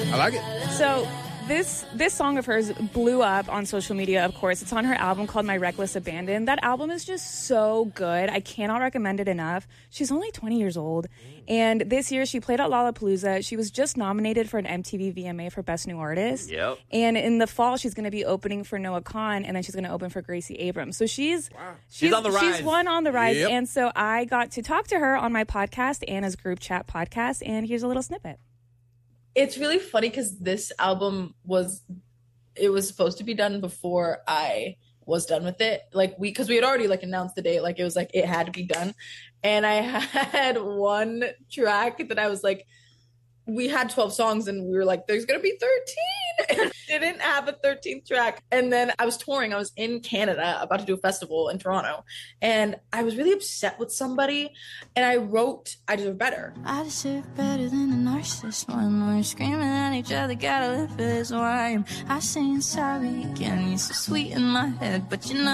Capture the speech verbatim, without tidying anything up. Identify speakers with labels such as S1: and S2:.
S1: I like it.
S2: So this this song of hers blew up on social media, of course. It's on her album called My Reckless Abandon. That album is just so good. I cannot recommend it enough. She's only twenty years old. And this year she played at Lollapalooza. She was just nominated for an M T V V M A for Best New Artist.
S3: Yep.
S2: And in the fall, she's going to be opening for Noah Kahan, and then she's going to open for Gracie Abrams. So she's,
S3: wow. she's,
S2: she's
S3: on the rise.
S2: She's one on the rise.
S1: Yep.
S2: And so I got to talk to her on my podcast, Anna's Group Chat podcast, and here's a little snippet.
S4: It's really funny because this album was, it was supposed to be done before I was done with it. Like we, cause we had already like announced the date, like it was like, it had to be done. And I had one track that I was like, we had twelve songs and we were like, there's going to be thirteen. And I didn't have a thirteenth track. And then I was touring. I was in Canada about to do a festival in Toronto. And I was really upset with somebody. And I wrote, I Deserve Better.
S5: I deserve better than a narcissist when we're screaming at each other. Gotta live for this. Why am I saying sorry again? You're so sweet in my head, but you know.